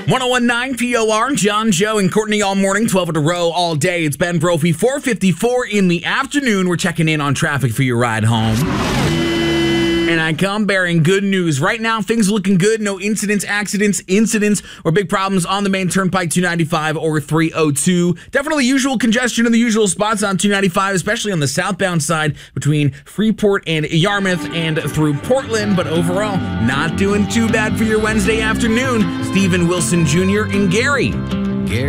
1019 POR, John, Joe, and Courtney all morning, 12 in a row all day. It's Ben Brophy, 4:54 in the afternoon. We're checking in on traffic for your ride home. And I come bearing good news. Right now, things are looking good. No incidents, accidents, or big problems on the main turnpike 295 or 302. Definitely usual congestion in the usual spots on 295, especially on the southbound side between Freeport and Yarmouth and through Portland. But overall, not doing too bad for your Wednesday afternoon. Stephen Wilson Jr. and Gary.